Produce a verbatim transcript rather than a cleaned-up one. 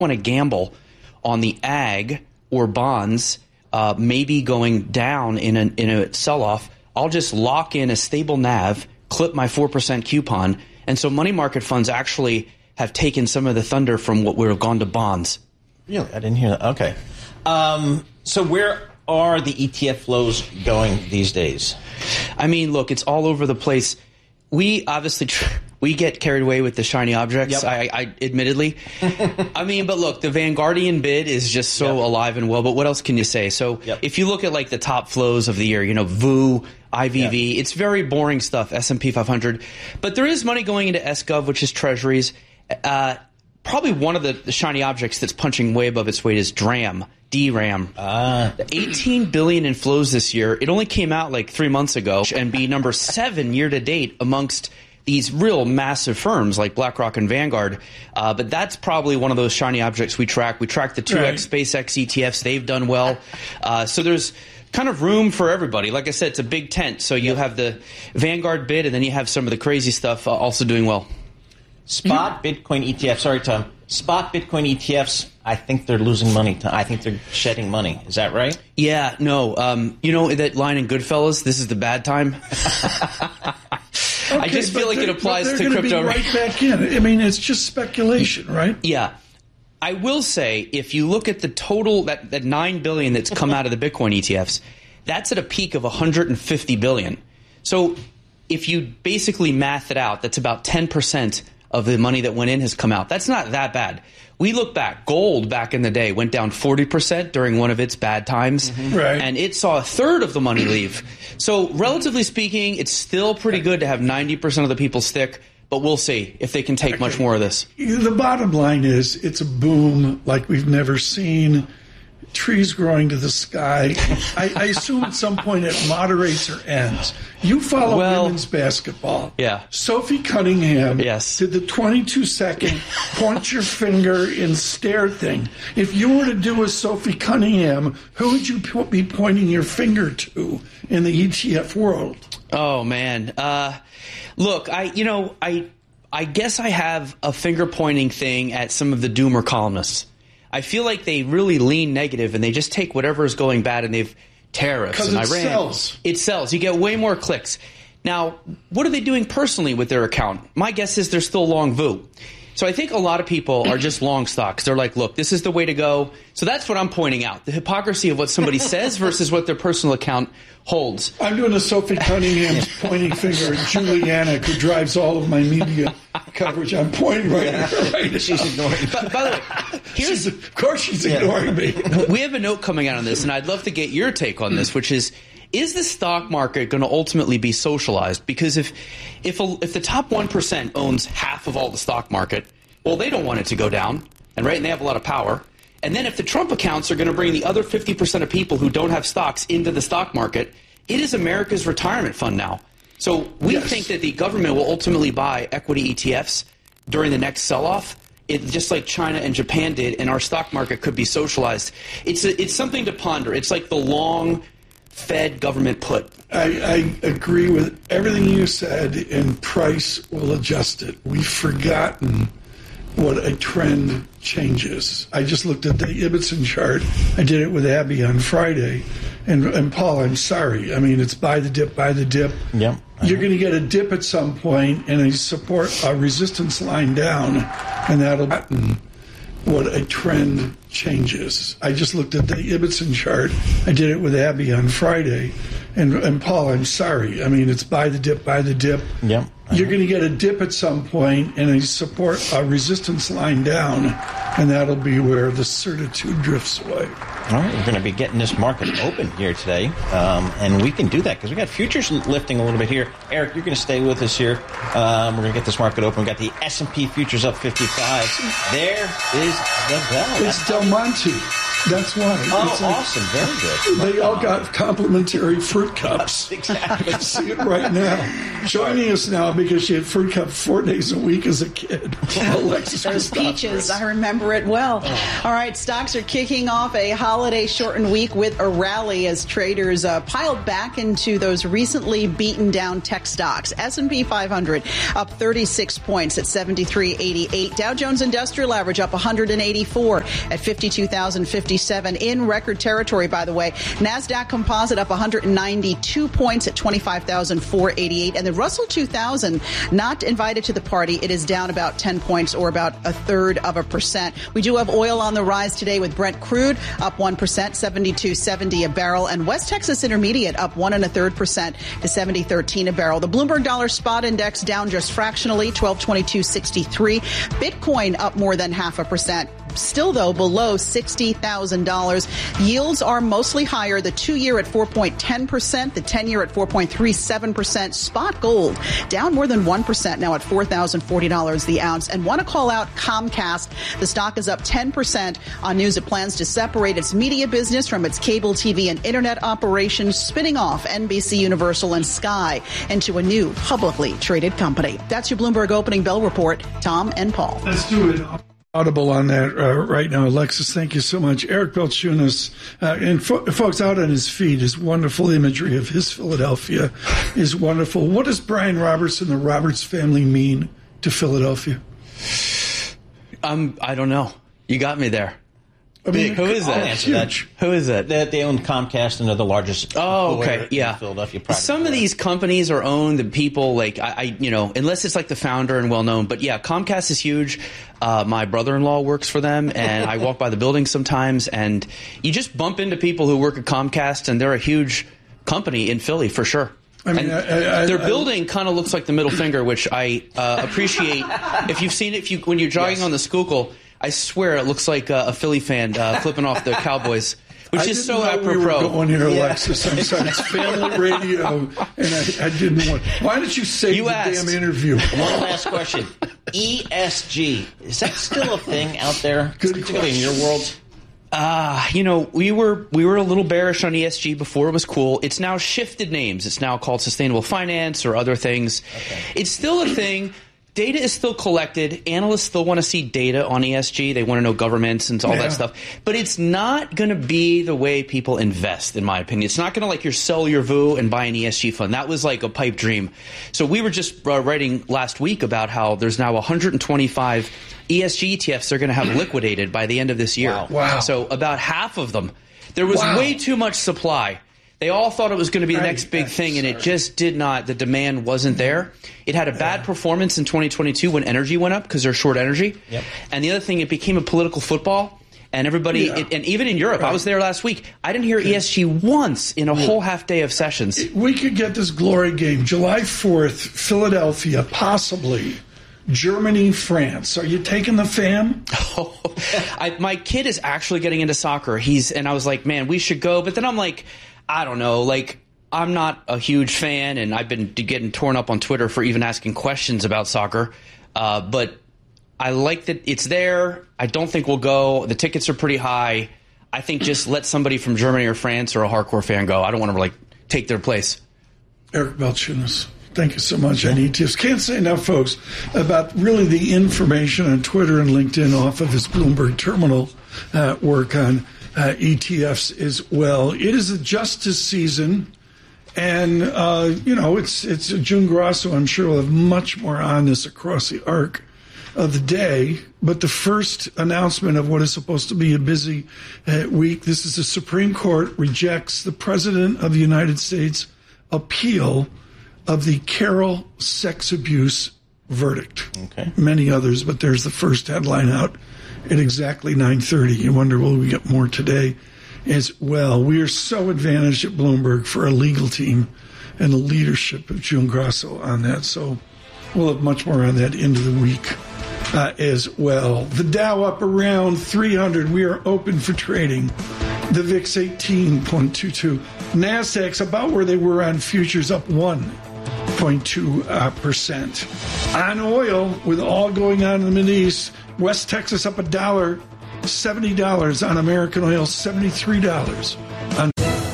want to gamble on the ag or bonds uh, maybe going down in a, in a sell-off, I'll just lock in a stable N A V, clip my four percent coupon. And so money market funds actually have taken some of the thunder from what would have gone to bonds. Really? I didn't hear that. Okay. Um, so where are the E T F flows going these days? I mean, look, it's all over the place. We obviously tr- we get carried away with the shiny objects. Yep. I, I admittedly, I mean, but look, the Vanguardian bid is just so yep. alive and well. But what else can you say? So yep. if you look at like the top flows of the year, you know, V U, I V V, yep. it's very boring stuff. S and P five hundred, but there is money going into S Gov, which is Treasuries. Uh, probably one of the, the shiny objects that's punching way above its weight is DRAM. D RAM. Uh, eighteen billion in flows this year. It only came out like three months ago and be number seven year to date amongst these real massive firms like BlackRock and Vanguard. Uh, but that's probably one of those shiny objects we track. We track the two X right. SpaceX E T Fs. They've done well. Uh, so there's kind of room for everybody. Like I said, it's a big tent. So you yep. have the Vanguard bid, and then you have some of the crazy stuff uh, also doing well. Spot Bitcoin E T F. Sorry, Tom. Spot Bitcoin E T Fs, I think they're losing money. I think they're shedding money. Is that right? Yeah, no. Um, you know that line in Goodfellas, this is the bad time? Okay, I just feel like it applies to crypto. Be right back in. I mean, it's just speculation, right? Yeah. I will say, if you look at the total, that, that nine billion dollars that's come out of the Bitcoin E T Fs, that's at a peak of one hundred fifty billion dollars. So if you basically math it out, that's about ten percent of the money that went in has come out. That's not that bad. We look back, gold back in the day went down forty percent during one of its bad times, mm-hmm. right. and it saw a third of the money leave. So relatively speaking, it's still pretty good to have ninety percent of the people stick, but we'll see if they can take okay. much more of this. The bottom line is it's a boom like we've never seen. Trees growing to the sky. I, I assume at some point it moderates or ends. You follow well, women's basketball. Yeah. Sophie Cunningham yes. did the twenty-two second point your finger and stare thing. If you were to do a Sophie Cunningham, who would you po- be pointing your finger to in the E T F world? Oh, man. Uh, look, I you know, I I guess I have a finger-pointing thing at some of the doomer columnists. I feel like they really lean negative and they just take whatever is going bad and they've tariffs and it Iran. Sells. It sells. You get way more clicks. Now, what are they doing personally with their account? My guess is they're still long V U. So I think a lot of people are just long stocks. They're like, look, this is the way to go. So that's what I'm pointing out. The hypocrisy of what somebody says versus what their personal account holds. I'm doing a Sophie Cunningham's pointing finger at Juliana, who drives all of my media coverage. I'm pointing right at her right now. She's ignoring me. By, by the way, here's, she's, of course she's yeah. ignoring me. We have a note coming out on this, and I'd love to get your take on this, which is, is the stock market going to ultimately be socialized? Because if if a, if the top one percent owns half of all the stock market, well, they don't want it to go down, and right, and they have a lot of power. And then if the Trump accounts are going to bring the other fifty percent of people who don't have stocks into the stock market, it is America's retirement fund now. So we yes. think that the government will ultimately buy equity E T Fs during the next sell-off, it, just like China and Japan did, and our stock market could be socialized. It's a, it's something to ponder. It's like the long Fed government put. I, I agree with everything you said, and price will adjust it. We've forgotten what a trend changes. I just looked at the Ibbotson chart. I did it with Abby on Friday. And, and Paul, I'm sorry. I mean, it's buy the dip, buy the dip. Yep. You're going to get a dip at some point and a support, a resistance line down, and that'll be what a trend changes. I just looked at the Ibbotson chart. I did it with Abby on Friday. And, and Paul, I'm sorry. I mean, it's buy the dip, buy the dip. Yep. You're going to get a dip at some point and a support, a resistance line down, and that'll be where the certitude drifts away. All right, we're going to be getting this market open here today, um, and we can do that because we got futures lifting a little bit here. Eric, you're going to stay with us here. Um, we're going to get this market open. We got the S and P futures up fifty-five. There is the bell. It's Del Monte. That's why. Oh, it's like, awesome. Very good. They all got complimentary fruit cups. Exactly. I see it right now. Joining us now because she had fruit cup four days a week as a kid. Alexis Those peaches, I remember it well. Oh. All right, stocks are kicking off a holiday holiday shortened week with a rally as traders uh, piled back into those recently beaten down tech stocks. S and P five hundred up thirty-six points at seventy-three eighty-eight. Dow Jones Industrial Average up one hundred eighty-four at fifty-two thousand fifty-seven in record territory, by the way. NASDAQ Composite up one hundred ninety-two points at twenty-five thousand four hundred eighty-eight. And the Russell two thousand not invited to the party. It is down about ten points, or about a third of a percent. We do have oil on the rise today with Brent crude up one percent, seventy-two seventy a barrel, and West Texas Intermediate up one and a third percent to seventy thirteen a barrel. The Bloomberg Dollar Spot Index down just fractionally, twelve twenty-two sixty-three. Bitcoin up more than half a percent. Still, though, below sixty thousand dollars. Yields are mostly higher. The two-year at four point one zero percent, the ten-year at four point three seven percent. Spot gold down more than one percent now at four thousand forty dollars the ounce. And want to call out Comcast. The stock is up ten percent on news it plans to separate its media business from its cable T V and internet operations, spinning off N B C Universal and Sky into a new publicly traded company. That's your Bloomberg Opening Bell report. Tom and Paul. Let's do it. Audible on that uh, right now. Alexis, thank you so much. Eric Balchunas, uh, and fo- folks out on his feed, his wonderful imagery of his Philadelphia is wonderful. What does Brian Robertson, the Roberts family, mean to Philadelphia? Um, I don't know. You got me there. I mean, Who is that? I'll answer that. Who is that? They, they own Comcast and they're the largest. Oh, okay, yeah. In Philadelphia. Private Some of these companies are owned the people like I, I, you know, unless it's like the founder and well known. But yeah, Comcast is huge. Uh, my brother-in-law works for them, and I walk by the building sometimes, and you just bump into people who work at Comcast, and they're a huge company in Philly for sure. I mean, I, I, their I, building kind of looks like the middle finger, which I uh, appreciate. If you've seen it, if you when you're jogging yes. on the Schuylkill, I swear it looks like uh, a Philly fan uh, flipping off the Cowboys, which I is so apropos. We were going here, Alexis. Yeah. I'm sorry, it's family radio, and I, I didn't want. Why didn't you save you the asked. damn interview? One last question: E S G, is that still a thing out there, Good particularly in your world? Uh, you know, we were we were a little bearish on E S G before it was cool. It's now shifted names. It's now called sustainable finance or other things. Okay. It's still a thing. Data is still collected. Analysts still want to see data on E S G. They want to know governments and all yeah. that stuff. But it's not going to be the way people invest, in my opinion. It's not going to like you sell your V U and buy an E S G fund. That was like a pipe dream. So we were just uh, writing last week about how there's now one hundred twenty-five E S G E T Fs they're going to have liquidated by the end of this year. Wow. wow. So about half of them. There was wow. way too much supply. They all thought it was going to be the I, next big I'm thing, and sorry. it just did not. The demand wasn't there. It had a bad yeah. performance in twenty twenty-two when energy went up because they're short energy. Yep. And the other thing, it became a political football, and everybody, yeah. it, and even in Europe, right. I was there last week. I didn't hear E S G once in a yeah. whole half day of sessions. We could get this glory game July fourth, Philadelphia, possibly. Germany, France. Are you taking the fam? Oh, I, my kid is actually getting into soccer. He's and I was like, man, we should go. But then I'm like, I don't know, like. I'm not a huge fan, and I've been getting torn up on Twitter for even asking questions about soccer. Uh, but I like that it's there. I don't think we'll go. The tickets are pretty high. I think just let somebody from Germany or France or a hardcore fan go. I don't want to like take their place. Eric Balchunas, thank you so much on E T Fs. Can't say enough, folks, about really the information on Twitter and LinkedIn off of his Bloomberg Terminal uh, work on uh, E T Fs as well. It is a justice season. And, uh, you know, it's it's June Grosso. I'm sure we'll have much more on this across the arc of the day. But the first announcement of what is supposed to be a busy uh, week, this is the Supreme Court rejects the President of the United States appeal of the Carroll sex abuse verdict. Okay. Many others, but there's the first headline out at exactly nine thirty. You wonder, will we get more today? As well. We are so advantaged at Bloomberg for our legal team and the leadership of June Grosso on that. So we'll have much more on that into the week uh, as well. The Dow up around three hundred. We are open for trading. The V I X eighteen point two two. NASDAQ's about where they were on futures, up one point two percent. On oil, with all going on in the Middle East, West Texas up a dollar. seventy dollars on American oil, seventy-three dollars